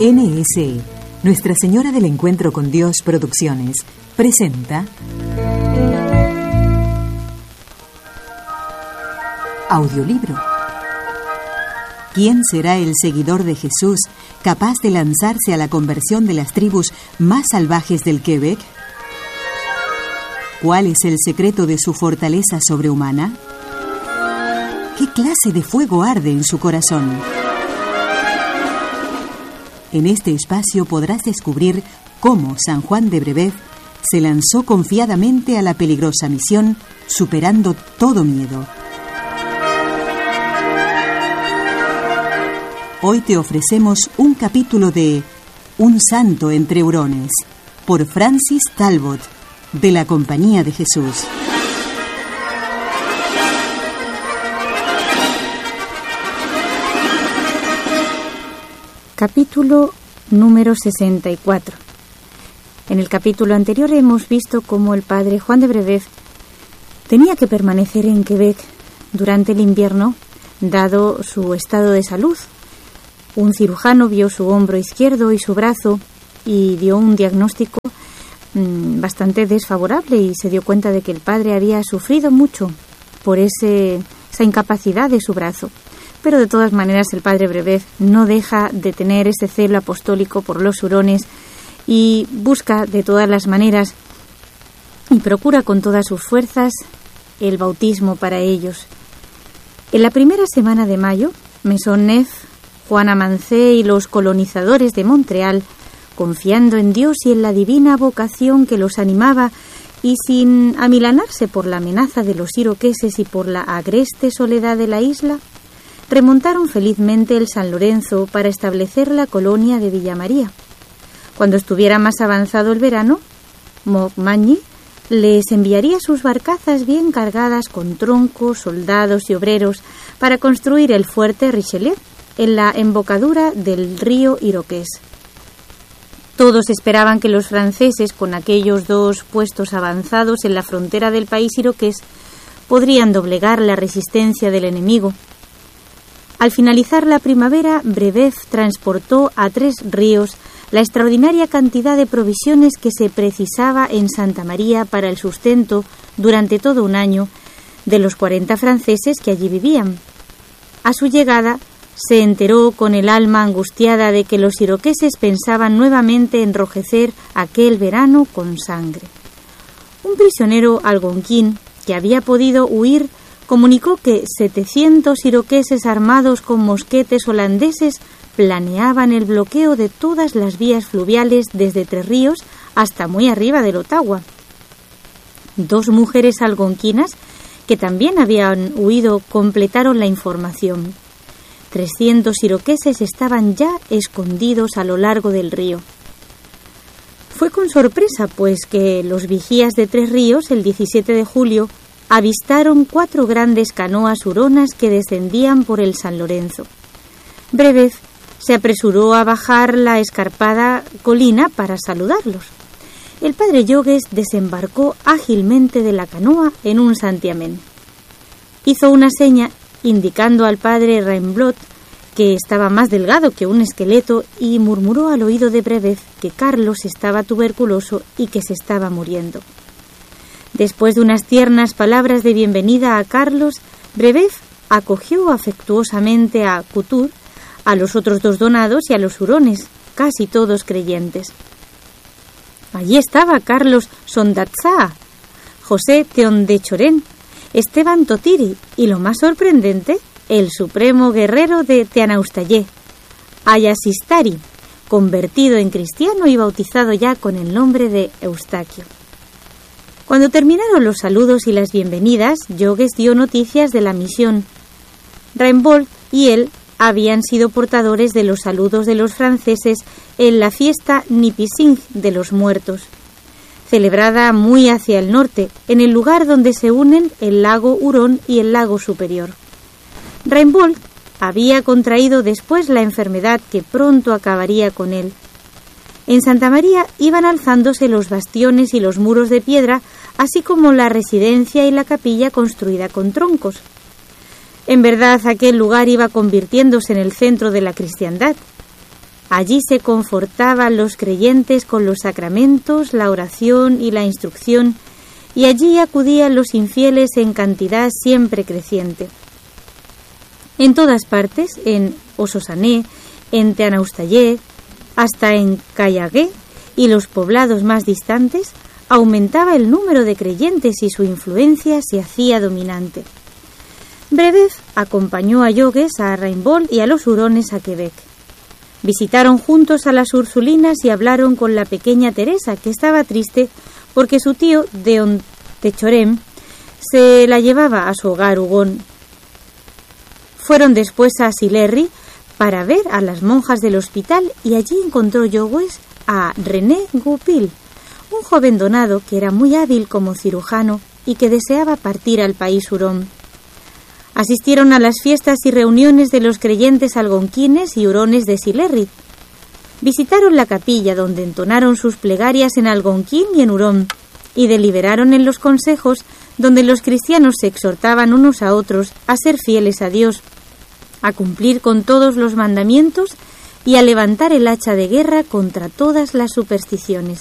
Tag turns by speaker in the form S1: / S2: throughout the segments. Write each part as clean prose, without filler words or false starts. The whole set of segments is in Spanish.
S1: NSE, Nuestra Señora del Encuentro con Dios Producciones, presenta Audiolibro. ¿Quién será el seguidor de Jesús capaz de lanzarse a la conversión de las tribus más salvajes del Quebec? ¿Cuál es el secreto de su fortaleza sobrehumana? ¿Qué clase de fuego arde en su corazón? En este espacio podrás descubrir cómo San Juan de Brébeuf se lanzó confiadamente a la peligrosa misión, superando todo miedo. Hoy te ofrecemos un capítulo de Un santo entre hurones, por Francis Talbot, de la Compañía de Jesús.
S2: Capítulo número 64. En el capítulo anterior hemos visto cómo el padre Juan de Brébeuf tenía que permanecer en Quebec durante el invierno, dado su estado de salud. Un cirujano vio su hombro izquierdo y su brazo y dio un diagnóstico bastante desfavorable, y se dio cuenta de que el padre había sufrido mucho por esa incapacidad de su brazo. Pero de todas maneras el padre Brébeuf no deja de tener ese celo apostólico por los hurones y busca de todas las maneras y procura con todas sus fuerzas el bautismo para ellos. En la primera semana de mayo, Maisonneuve, Juana Mancé y los colonizadores de Montreal, confiando en Dios y en la divina vocación que los animaba y sin amilanarse por la amenaza de los iroqueses y por la agreste soledad de la isla, remontaron felizmente el San Lorenzo para establecer la colonia de Villa María. Cuando estuviera más avanzado el verano, Montmagny les enviaría sus barcazas bien cargadas con troncos, soldados y obreros para construir el fuerte Richelieu en la embocadura del río Iroqués. Todos esperaban que los franceses, con aquellos dos puestos avanzados en la frontera del país iroqués, podrían doblegar la resistencia del enemigo. Al finalizar la primavera, Brébeuf transportó a Tres Ríos la extraordinaria cantidad de provisiones que se precisaba en Santa María para el sustento durante todo un año de los 40 franceses que allí vivían. A su llegada, se enteró con el alma angustiada de que los iroqueses pensaban nuevamente enrojecer aquel verano con sangre. Un prisionero algonquín que había podido huir comunicó que 700 iroqueses armados con mosquetes holandeses planeaban el bloqueo de todas las vías fluviales desde Tres Ríos hasta muy arriba del Ottawa. 2 mujeres algonquinas que también habían huido completaron la información. 300 iroqueses estaban ya escondidos a lo largo del río. Fue con sorpresa, pues, que los vigías de Tres Ríos, el 17 de julio, avistaron 4 grandes canoas huronas que descendían por el San Lorenzo. Brébeuf se apresuró a bajar la escarpada colina para saludarlos. El padre Jogues desembarcó ágilmente de la canoa en un santiamén. Hizo una seña indicando al padre Raimblot que estaba más delgado que un esqueleto y murmuró al oído de Brébeuf que Carlos estaba tuberculoso y que se estaba muriendo. Después de unas tiernas palabras de bienvenida a Carlos, Brébeuf acogió afectuosamente a Couture, a los otros 2 donados y a los hurones, casi todos creyentes. Allí estaba Carlos Sondatzaa, José Teón de Chorén, Esteban Totiri y, lo más sorprendente, el supremo guerrero de Teanaustayé, Ayasistari, convertido en cristiano y bautizado ya con el nombre de Eustaquio. Cuando terminaron los saludos y las bienvenidas, Jogues dio noticias de la misión. Raimbold y él habían sido portadores de los saludos de los franceses en la fiesta Nipissing de los muertos, celebrada muy hacia el norte, en el lugar donde se unen el lago Hurón y el lago Superior. Raimbold había contraído después la enfermedad que pronto acabaría con él. En Santa María iban alzándose los bastiones y los muros de piedra, así como la residencia y la capilla construida con troncos. En verdad, aquel lugar iba convirtiéndose en el centro de la cristiandad. Allí se confortaban los creyentes con los sacramentos, la oración y la instrucción, y allí acudían los infieles en cantidad siempre creciente. En todas partes, en Ososané, en Teanaustayé, hasta en Cayagué y los poblados más distantes, aumentaba el número de creyentes y su influencia se hacía dominante. Brebeuf acompañó a Jogues a Raimbold y a los hurones a Quebec. Visitaron juntos a las Ursulinas y hablaron con la pequeña Teresa, que estaba triste porque su tío, Deon de Chorem, se la llevaba a su hogar hugón. Fueron después a Sillery para ver a las monjas del hospital y allí encontró Jogues a René Goupil, un joven donado que era muy hábil como cirujano y que deseaba partir al país hurón. Asistieron a las fiestas y reuniones de los creyentes algonquines y hurones de Sillery. Visitaron la capilla donde entonaron sus plegarias en algonquín y en hurón y deliberaron en los consejos donde los cristianos se exhortaban unos a otros a ser fieles a Dios, a cumplir con todos los mandamientos y a levantar el hacha de guerra contra todas las supersticiones.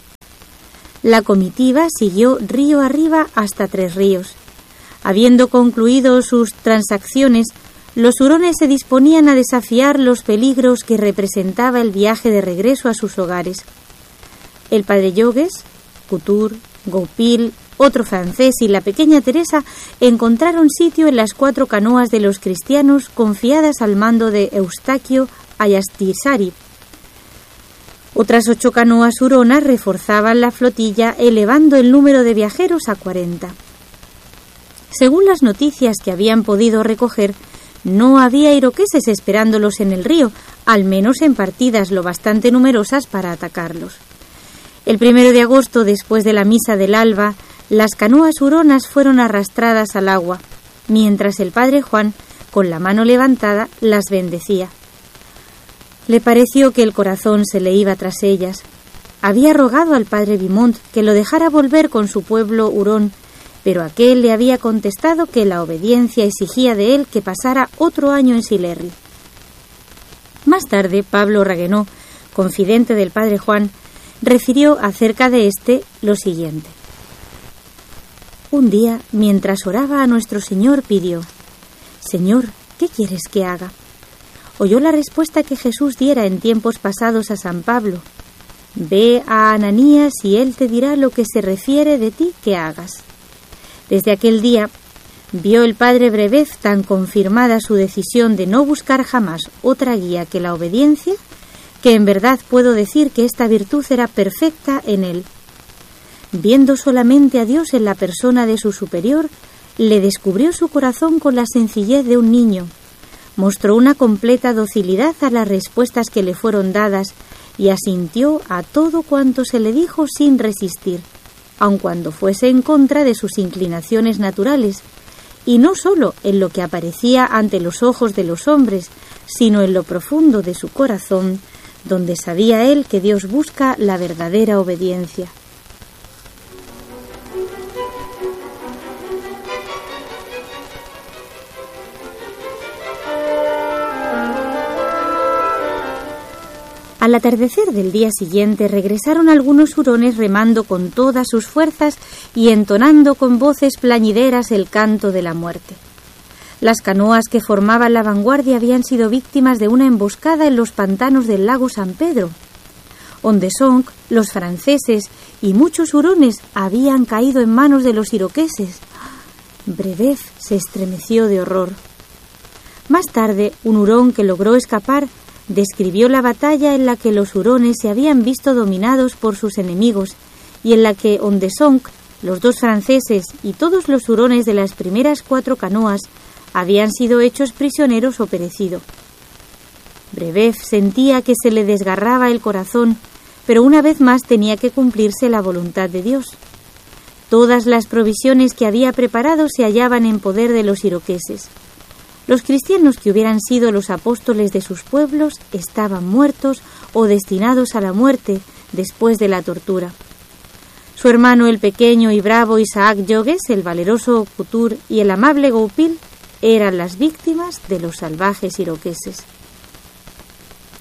S2: La comitiva siguió río arriba hasta Tres Ríos. Habiendo concluido sus transacciones, los hurones se disponían a desafiar los peligros que representaba el viaje de regreso a sus hogares. El padre Jogues, Couture, Goupil, otro francés y la pequeña Teresa encontraron sitio en las 4 canoas de los cristianos confiadas al mando de Eustaquio Ayastisari. Otras 8 canoas huronas reforzaban la flotilla, elevando el número de viajeros a 40. Según las noticias que habían podido recoger, no había iroqueses esperándolos en el río, al menos en partidas lo bastante numerosas para atacarlos. El 1 de agosto, después de la misa del alba, las canoas huronas fueron arrastradas al agua, mientras el padre Juan, con la mano levantada, las bendecía. Le pareció que el corazón se le iba tras ellas. Había rogado al padre Vimont que lo dejara volver con su pueblo hurón, pero aquél le había contestado que la obediencia exigía de él que pasara otro año en Sillery. Más tarde, Pablo Raguenot, confidente del padre Juan, refirió acerca de éste lo siguiente. Un día, mientras oraba a nuestro Señor, pidió: «Señor, ¿qué quieres que haga?». Oyó la respuesta que Jesús diera en tiempos pasados a San Pablo: «Ve a Ananías y él te dirá lo que se refiere de ti que hagas». Desde aquel día vio el padre Brebeuf tan confirmada su decisión de no buscar jamás otra guía que la obediencia, que en verdad puedo decir que esta virtud era perfecta en él. Viendo solamente a Dios en la persona de su superior, le descubrió su corazón con la sencillez de un niño, mostró una completa docilidad a las respuestas que le fueron dadas y asintió a todo cuanto se le dijo sin resistir, aun cuando fuese en contra de sus inclinaciones naturales, y no sólo en lo que aparecía ante los ojos de los hombres, sino en lo profundo de su corazón, donde sabía él que Dios busca la verdadera obediencia. Al atardecer del día siguiente regresaron algunos hurones remando con todas sus fuerzas y entonando con voces plañideras el canto de la muerte. Las canoas que formaban la vanguardia habían sido víctimas de una emboscada en los pantanos del lago San Pedro. Ondesonc, los franceses y muchos hurones habían caído en manos de los iroqueses. Brebeuf se estremeció de horror. Más tarde, un hurón que logró escapar describió la batalla en la que los hurones se habían visto dominados por sus enemigos y en la que Ondesonc, los 2 franceses y todos los hurones de las primeras 4 canoas habían sido hechos prisioneros o perecido. Brebeuf sentía que se le desgarraba el corazón, pero una vez más tenía que cumplirse la voluntad de Dios. Todas las provisiones que había preparado se hallaban en poder de los iroqueses. Los cristianos que hubieran sido los apóstoles de sus pueblos estaban muertos o destinados a la muerte después de la tortura. Su hermano, el pequeño y bravo Isaac Jogues, el valeroso Couture y el amable Goupil eran las víctimas de los salvajes iroqueses.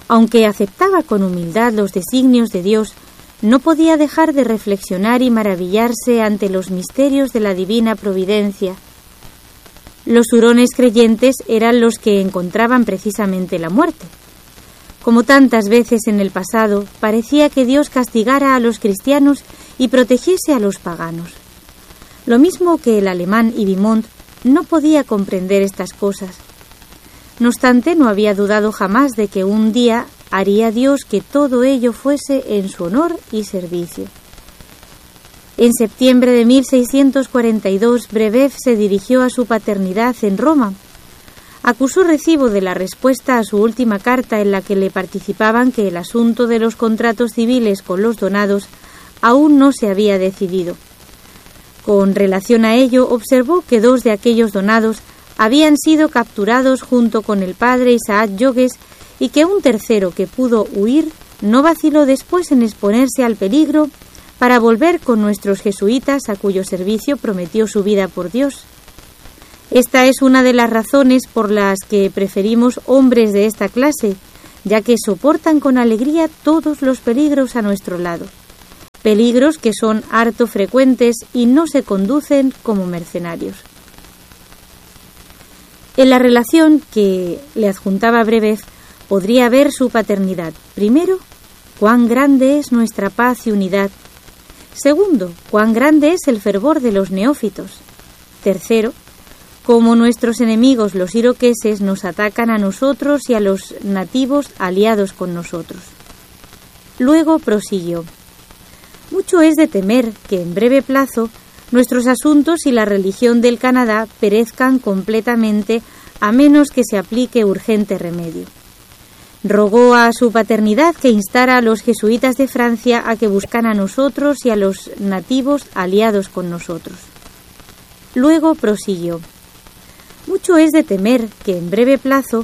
S2: Aunque aceptaba con humildad los designios de Dios, no podía dejar de reflexionar y maravillarse ante los misterios de la divina providencia. Los hurones creyentes eran los que encontraban precisamente la muerte. Como tantas veces en el pasado, parecía que Dios castigara a los cristianos y protegiese a los paganos. Lo mismo que el alemán Ibimont no podía comprender estas cosas. No obstante, no había dudado jamás de que un día haría Dios que todo ello fuese en su honor y servicio. En septiembre de 1642, Brebeuf se dirigió a su paternidad en Roma. Acusó recibo de la respuesta a su última carta en la que le participaban que el asunto de los contratos civiles con los donados aún no se había decidido. Con relación a ello, observó que 2 de aquellos donados habían sido capturados junto con el padre Isaac Jogues y que un tercero que pudo huir no vaciló después en exponerse al peligro para volver con nuestros jesuitas a cuyo servicio prometió su vida por Dios. Esta es una de las razones por las que preferimos hombres de esta clase, ya que soportan con alegría todos los peligros a nuestro lado, peligros que son harto frecuentes y no se conducen como mercenarios. En la relación que le adjuntaba Brebeuf podría ver su paternidad. Primero, cuán grande es nuestra paz y unidad. Segundo, cuán grande es el fervor de los neófitos. Tercero, cómo nuestros enemigos, los iroqueses, nos atacan a nosotros y a los nativos aliados con nosotros. Luego prosiguió: mucho es de temer que en breve plazo nuestros asuntos y la religión del Canadá perezcan completamente a menos que se aplique urgente remedio. Rogó a su paternidad que instara a los jesuitas de Francia a que buscaran a nosotros y a los nativos aliados con nosotros. Luego prosiguió: mucho es de temer que en breve plazo